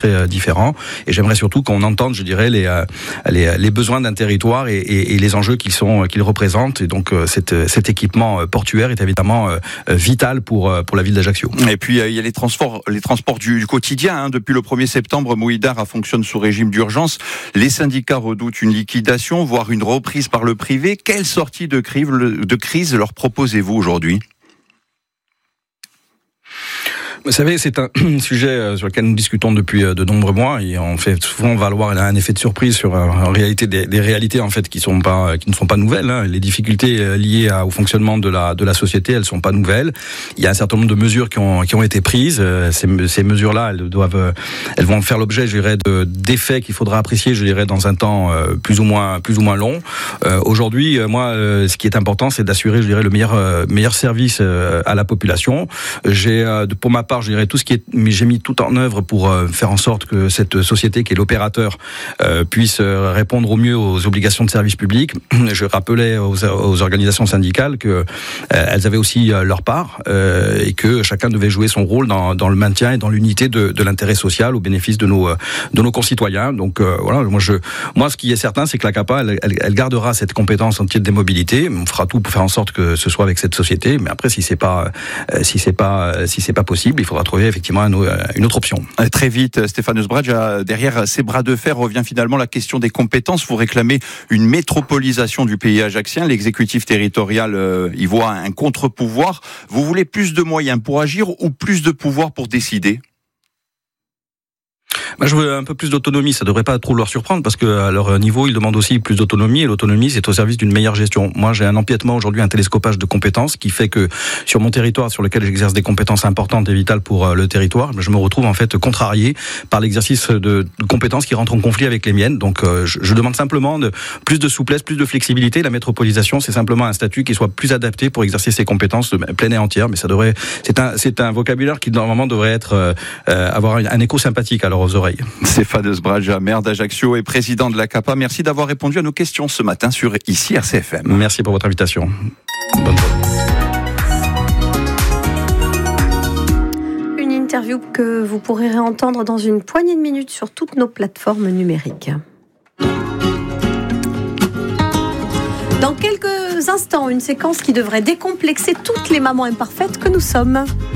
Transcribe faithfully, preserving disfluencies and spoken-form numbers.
très différents. Et j'aimerais surtout qu'on entende, je dirais, les les, les besoins d'un territoire et, et, et les enjeux qu'ils sont qu'ils représentent. Et donc cet, cet équipement portuaire est évidemment vital pour pour la ville d'Ajaccio. Et puis il y a les transports les transports du, du quotidien. Hein. Depuis le premier septembre, Moïdar fonctionne sous régime d'urgence. Les syndicats redoutent une liquidation, voire une reprise par le privé. Quelle sortie de crise, de crise leur proposez-vous aujourd'hui ? Vous savez, c'est un sujet sur lequel nous discutons depuis de nombreux mois et on fait souvent valoir un effet de surprise sur en réalité des, des réalités en fait qui sont pas qui ne sont pas nouvelles. Hein. Les difficultés liées à, au fonctionnement de la de la société, elles sont pas nouvelles. Il y a un certain nombre de mesures qui ont qui ont été prises. Ces, ces mesures-là, elles doivent elles vont faire l'objet, je dirais, de d'effets qu'il faudra apprécier, je dirais, dans un temps plus ou moins plus ou moins long. Euh, aujourd'hui, moi, ce qui est important, c'est d'assurer, je dirais, le meilleur meilleur service à la population. J'ai pour ma part, je dirais tout ce qui est, mais j'ai mis tout en œuvre pour euh, faire en sorte que cette société qui est l'opérateur euh, puisse euh, répondre au mieux aux obligations de service public. Je rappelais aux, aux organisations syndicales que euh, elles avaient aussi euh, leur part euh, et que chacun devait jouer son rôle dans, dans le maintien et dans l'unité de, de l'intérêt social au bénéfice de nos de nos concitoyens. Donc euh, voilà, moi je, moi ce qui est certain, c'est que la C A P A, elle, elle, elle gardera cette compétence en matière des mobilités. On fera tout pour faire en sorte que ce soit avec cette société. Mais après, si c'est pas euh, si c'est pas si c'est pas possible, il faudra trouver effectivement une autre option. Très vite, Stéphane Eusbradja, derrière ces bras de fer revient finalement la question des compétences. Vous réclamez une métropolisation du pays ajaccien. L'exécutif territorial euh, y voit un contre-pouvoir. Vous voulez plus de moyens pour agir ou plus de pouvoir pour décider ? Bah, je veux un peu plus d'autonomie, ça devrait pas trop leur surprendre parce que à leur niveau, ils demandent aussi plus d'autonomie et l'autonomie, c'est au service d'une meilleure gestion. Moi, j'ai un empiètement aujourd'hui, un télescopage de compétences qui fait que sur mon territoire sur lequel j'exerce des compétences importantes et vitales pour le territoire, je me retrouve en fait contrarié par l'exercice de compétences qui rentrent en conflit avec les miennes. Donc, je, je demande simplement de, plus de souplesse, plus de flexibilité. La métropolisation, c'est simplement un statut qui soit plus adapté pour exercer ses compétences pleines et entières. Mais ça devrait, c'est un, c'est un vocabulaire qui normalement devrait être, euh, avoir un écho sympathique à leurs oreilles. Stéphane Eusbradja, maire d'Ajaccio et président de la C A P A, merci d'avoir répondu à nos questions ce matin sur ici R C F M. Merci pour votre invitation. Bonne journée. Une interview que vous pourrez réentendre dans une poignée de minutes sur toutes nos plateformes numériques. Dans quelques instants, une séquence qui devrait décomplexer toutes les mamans imparfaites que nous sommes.